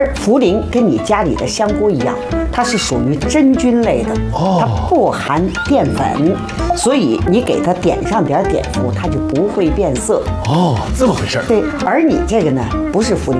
茯苓跟你家里的香菇一样，它是属于真菌类的，它不含淀粉，所以你给它点上点碘伏，它就不会变色。 哦，这么回事儿。 对，而你这个呢，不是茯苓，